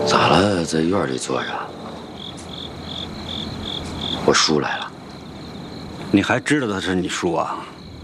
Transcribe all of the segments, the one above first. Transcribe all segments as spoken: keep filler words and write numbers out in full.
咋了？在院里坐着？我叔来了。 你还知道他是你叔啊？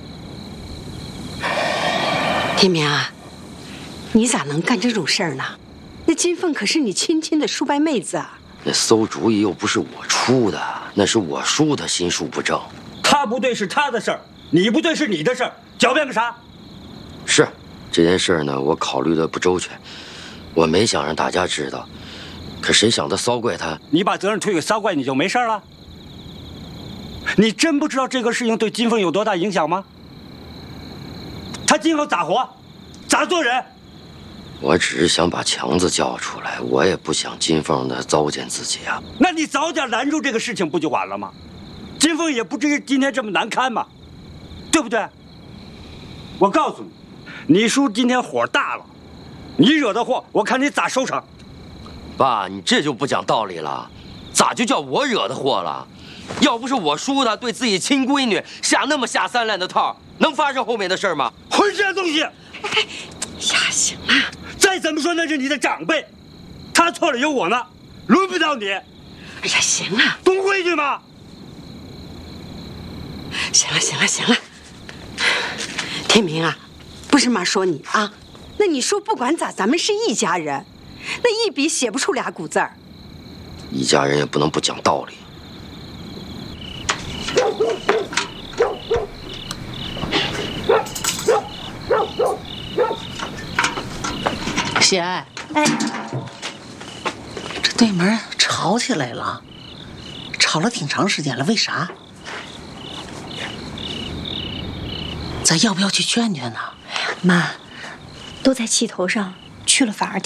天明啊，你咋能干这种事儿呢？那金凤可是你亲亲的叔伯妹子啊！ 那馊主意又不是我出的，那是我叔他心术不正。 他不对是他的事儿，你不对是你的事儿，狡辩个啥？ 是这件事呢，我考虑的不周全，我没想让大家知道。可谁想到骚怪他， 你把责任推给骚怪，你就没事了？你真不知道这个事情对金凤有多大影响吗？他今后咋活，咋做人？ 我只是想把强子叫出来，我也不想金凤的糟践自己啊。 那你早点拦住这个事情不就完了吗？金凤也不至于今天这么难堪嘛，对不对？我告诉你，你叔今天火大了，你惹的祸，我看你咋收场。 爸，你这就不讲道理了，咋就叫我惹的祸了？要不是我叔他对自己亲闺女下那么下三滥的套，能发生后面的事吗？ 混账东西！ 哎呀，行了， 再怎么说那是你的长辈，他错了有我呢，轮不到你。 哎呀，行了， 懂规矩吗？ 行了，行了，行了。天明啊，不是妈说你啊，那你说不管咋，咱们是一家人，那一笔写不出俩古字儿。 一家人也不能不讲道理。 喜爱， 哎， 这对门吵起来了，吵了挺长时间了，为啥？咱要不要去劝劝呢？ 妈，都在气头上去了，反而